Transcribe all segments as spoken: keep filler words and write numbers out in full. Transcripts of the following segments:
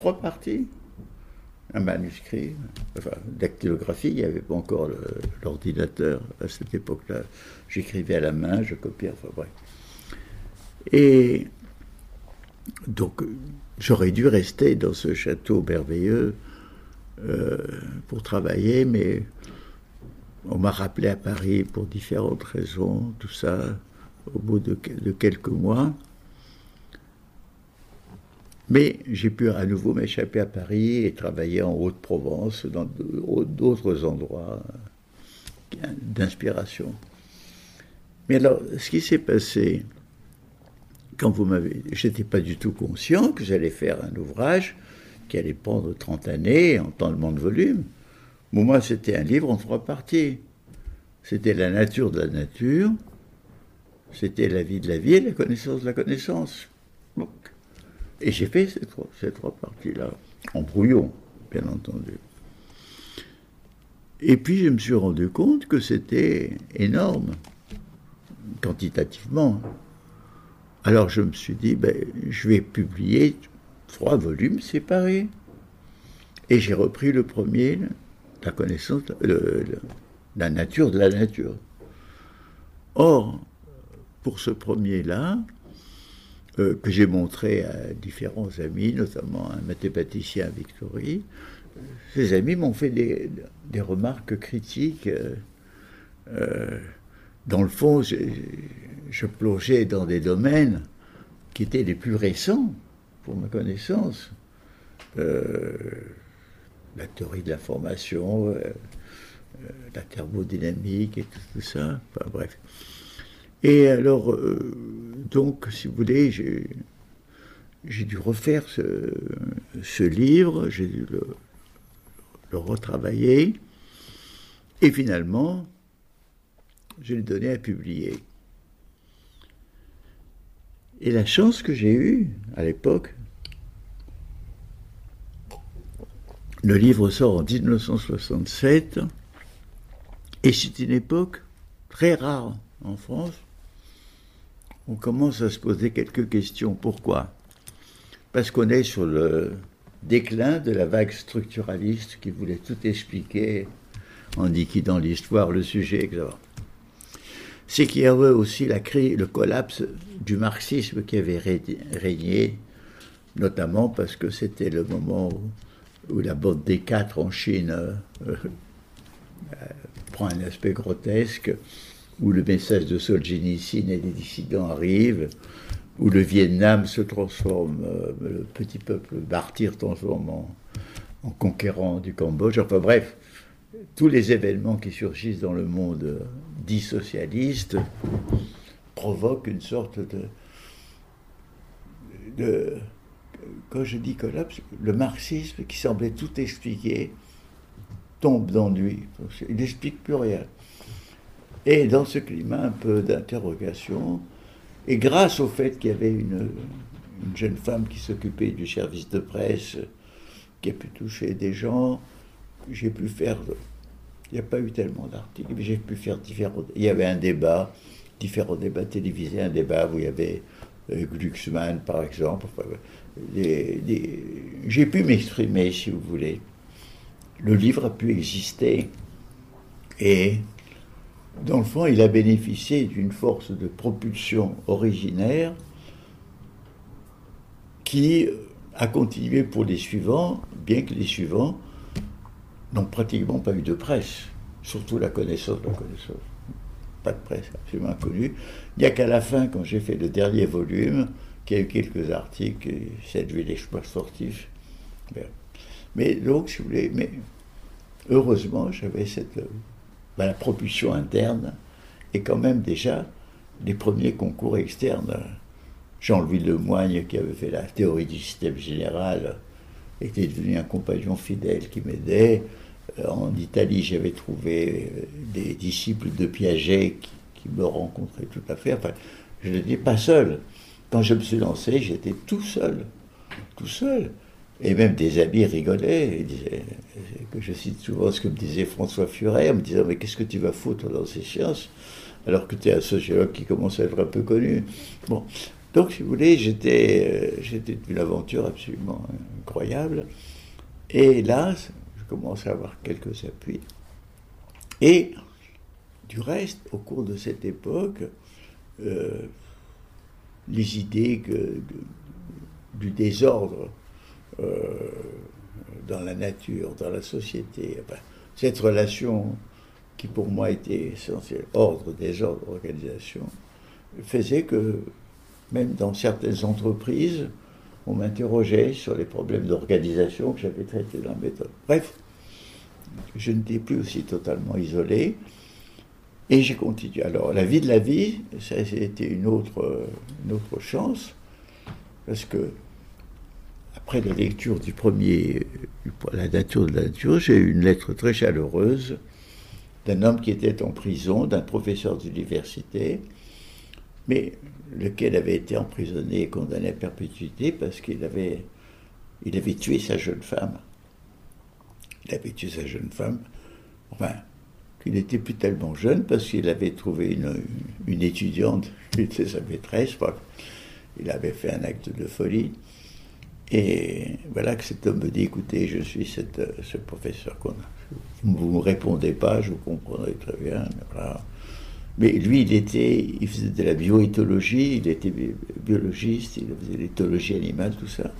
Trois parties. Un manuscrit, enfin, dactylographie, il n'y avait pas encore le, l'ordinateur à cette époque-là. J'écrivais à la main, je copiais, enfin bref. Et donc, j'aurais dû rester dans ce château merveilleux euh, pour travailler, mais on m'a rappelé à Paris pour différentes raisons, tout ça, au bout de, de quelques mois. Mais j'ai pu à nouveau m'échapper à Paris et travailler en Haute-Provence, dans d'autres endroits d'inspiration. Mais alors, ce qui s'est passé, quand vous m'avez... Je n'étais pas du tout conscient que j'allais faire un ouvrage qui allait prendre trente années, en tellement de volumes. Pour moi, c'était un livre en trois parties. C'était la nature de la nature, c'était la vie de la vie et la connaissance de la connaissance. Donc, et j'ai fait ces trois, ces trois parties-là, en brouillon, bien entendu. Et puis je me suis rendu compte que c'était énorme, quantitativement. Alors je me suis dit, ben, je vais publier trois volumes séparés. Et j'ai repris le premier, la connaissance, le, le, la nature de la nature. Or, pour ce premier-là, Euh, que j'ai montré à différents amis, notamment un mathématicien à Victory. Ces amis m'ont fait des, des remarques critiques. Euh, euh, dans le fond, je, je plongeais dans des domaines qui étaient les plus récents, pour ma connaissance. Euh, la théorie de l'information, euh, euh, la thermodynamique et tout, tout ça, enfin bref. Et alors, euh, donc, si vous voulez, j'ai, j'ai dû refaire ce, ce livre, j'ai dû le, le retravailler, et finalement, je l'ai donné à publier. Et la chance que j'ai eue, à l'époque, le livre sort en dix-neuf cent soixante-sept, et c'est une époque très rare en France. On commence à se poser quelques questions. Pourquoi ? Parce qu'on est sur le déclin de la vague structuraliste qui voulait tout expliquer en liquidant l'histoire, le sujet, et cetera. C'est qu'il y avait aussi la crise, le collapse du marxisme qui avait régné, notamment parce que c'était le moment où, où la bande des quatre en Chine euh, euh, prend un aspect grotesque, où le message de Solzhenitsyn et les dissidents arrivent, où le Vietnam se transforme, euh, le petit peuple martyr transforme en, en conquérant du Cambodge. Enfin bref, tous les événements qui surgissent dans le monde dit socialiste provoquent une sorte de... de quand je dis collapse, le marxisme qui semblait tout expliquer tombe d'ennui. Il n'explique plus rien. Et dans ce climat un peu d'interrogation, et grâce au fait qu'il y avait une, une jeune femme qui s'occupait du service de presse, qui a pu toucher des gens, j'ai pu faire... Il n'y a pas eu tellement d'articles, mais j'ai pu faire différents... Il y avait un débat, différents débats télévisés, un débat où il y avait euh, Glucksmann, par exemple. Enfin, les, les... J'ai pu m'exprimer, si vous voulez. Le livre a pu exister. Et... dans le fond, il a bénéficié d'une force de propulsion originaire qui a continué pour les suivants, bien que les suivants n'ont pratiquement pas eu de presse, surtout la connaissance, la connaissance. Pas de presse, absolument inconnue. Il n'y a qu'à la fin, quand j'ai fait le dernier volume, qu'il y a eu quelques articles, cette ville exploit sportif. Mais donc, si vous voulez, mais heureusement, j'avais cette... Ben, la propulsion interne et quand même déjà les premiers concours externes. Jean-Louis Lemoigne, qui avait fait la théorie du système général, était devenu un compagnon fidèle qui m'aidait. En Italie, j'avais trouvé des disciples de Piaget qui, qui me rencontraient tout à fait. Enfin, je n'étais pas seul. Quand je me suis lancé, j'étais tout seul. Tout seul. Et même des amis rigolaient, et disaient, que je cite souvent ce que me disait François Furet, en me disant « Mais qu'est-ce que tu vas foutre dans ces sciences ?» alors que tu es un sociologue qui commence à être un peu connu. Bon, Donc, si vous voulez, j'étais, euh, j'étais une aventure absolument incroyable. Et là, je commence à avoir quelques appuis. Et du reste, au cours de cette époque, euh, les idées que, de, du désordre euh, dans la nature, dans la société, enfin, cette relation qui pour moi était essentielle, ordre, désordre, organisation, faisait que même dans certaines entreprises, on m'interrogeait sur les problèmes d'organisation que j'avais traités dans la méthode. Bref, je n'étais plus aussi totalement isolé. Et j'ai continué. Alors, la vie de la vie, ça a été une autre, une autre chance, parce que, après la lecture du premier, La nature de la nature, j'ai eu une lettre très chaleureuse d'un homme qui était en prison, d'un professeur d'université, mais lequel avait été emprisonné et condamné à perpétuité parce qu'il avait, il avait tué sa jeune femme. Il avait tué sa jeune femme, enfin, qu'il n'était plus tellement jeune parce qu'il avait trouvé une, une étudiante qui était sa maîtresse. Enfin, il avait fait un acte de folie. Et voilà que cet homme me dit, écoutez, je suis cette, ce professeur qu'on a. Vous ne me répondez pas, je vous comprendrai très bien. Voilà. Mais lui, il était, il faisait de la bioéthologie, il était biologiste, il faisait l'éthologie animale, tout ça.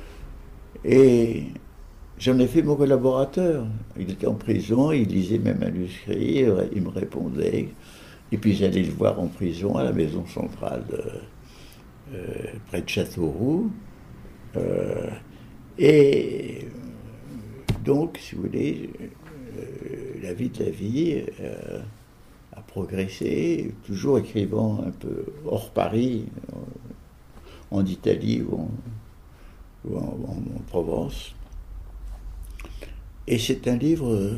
Et j'en ai fait mon collaborateur. Il était en prison, il lisait mes manuscrits, il me répondait. Et puis j'allais le voir en prison à la maison centrale de, euh, près de Châteauroux. Euh, et donc, si vous voulez, euh, la vie de la vie euh, a progressé, toujours écrivant un peu hors Paris, en, en Italie ou en, ou en, en, en Provence. Et c'est un livre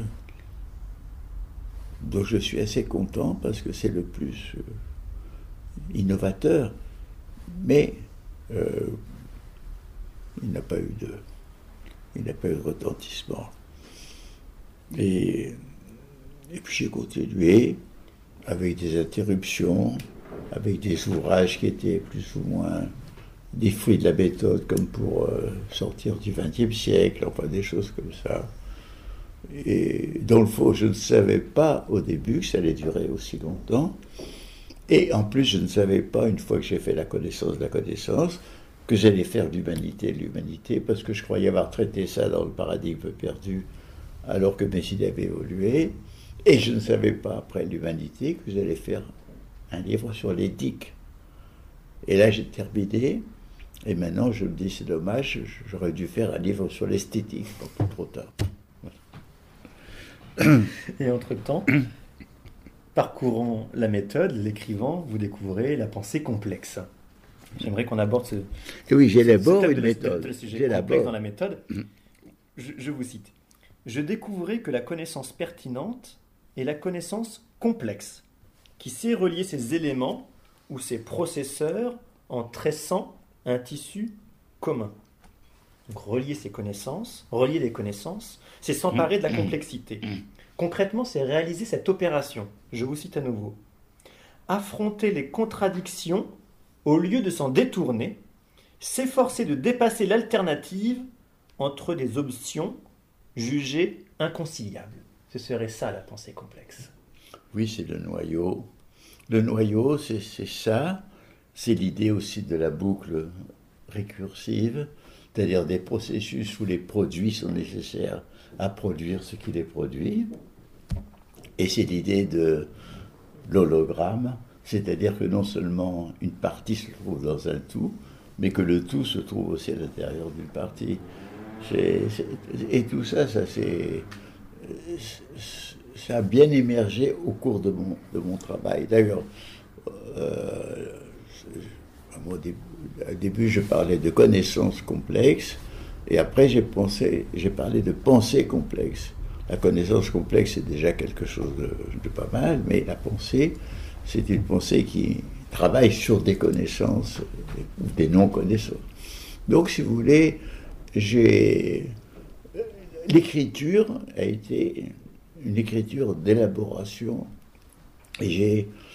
dont je suis assez content parce que c'est le plus euh, innovateur, mais euh, il n'a pas eu de, il n'a pas eu de retentissement. Et, et puis j'ai continué avec des interruptions, avec des ouvrages qui étaient plus ou moins des fruits de la méthode, comme pour euh, sortir du vingtième siècle, enfin des choses comme ça. Et dans le fond, je ne savais pas au début que ça allait durer aussi longtemps. Et en plus, je ne savais pas, une fois que j'ai fait la connaissance de la connaissance, que j'allais faire l'humanité de l'humanité, parce que je croyais avoir traité ça dans le paradigme perdu, alors que mes idées avaient évolué. Et je ne savais pas, après l'humanité, que j'allais faire un livre sur l'éthique. Et là, j'ai terminé. Et maintenant, je me dis, c'est dommage, j'aurais dû faire un livre sur l'esthétique, pas trop tard. Voilà. Et entre-temps, parcourant la méthode, l'écrivant, vous découvrez la pensée complexe. J'aimerais qu'on aborde ce, oui, j'élabore ce une méthode. Le sujet complexe dans la méthode. Je, je vous cite. Je découvrais que la connaissance pertinente est la connaissance complexe, qui sait relier ces éléments ou ces processeurs en tressant un tissu commun. Donc relier ces connaissances, relier les connaissances, c'est s'emparer de la complexité. Concrètement, c'est réaliser cette opération. Je vous cite à nouveau. Affronter les contradictions au lieu de s'en détourner, s'efforcer de dépasser l'alternative entre des options jugées inconciliables. Ce serait ça la pensée complexe. Oui, c'est le noyau. Le noyau, c'est, c'est ça. C'est l'idée aussi de la boucle récursive, c'est-à-dire des processus où les produits sont nécessaires à produire ce qui les produit. Et c'est l'idée de l'hologramme, c'est-à-dire que non seulement une partie se trouve dans un tout, mais que le tout se trouve aussi à l'intérieur d'une partie. C'est, c'est, et tout ça, ça, c'est, ça a bien émergé au cours de mon, de mon travail. D'ailleurs, euh, au début, au début, je parlais de connaissances complexes, et après, j'ai, pensé, j'ai parlé de pensée complexe. La connaissance complexe, c'est déjà quelque chose de, de pas mal, mais la pensée, c'est une pensée qui travaille sur des connaissances ou des non-connaissances. Donc, si vous voulez, j'ai... l'écriture a été une écriture d'élaboration. Et j'ai,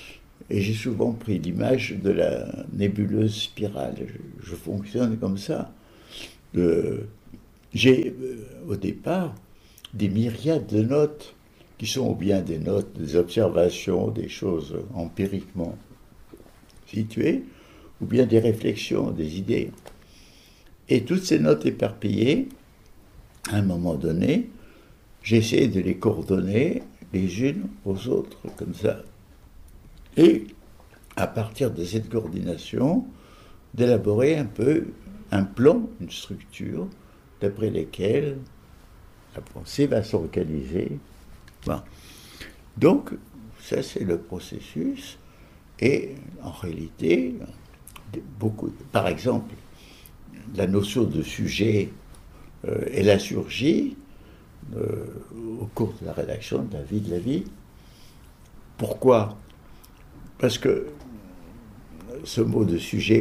Et j'ai souvent pris l'image de la nébuleuse spirale. Je, je fonctionne comme ça. Euh, j'ai euh, au départ des myriades de notes qui sont ou bien des notes, des observations, des choses empiriquement situées, ou bien des réflexions, des idées. Et toutes ces notes éparpillées, à un moment donné, j'essaie de les coordonner les unes aux autres, comme ça. Et à partir de cette coordination, d'élaborer un peu un plan, une structure, d'après lesquelles la pensée va s'organiser. Bon. Donc, ça c'est le processus, et en réalité, beaucoup, par exemple, la notion de sujet, euh, elle a surgi euh, au cours de la rédaction de La vie de la vie. Pourquoi ? Parce que ce mot de sujet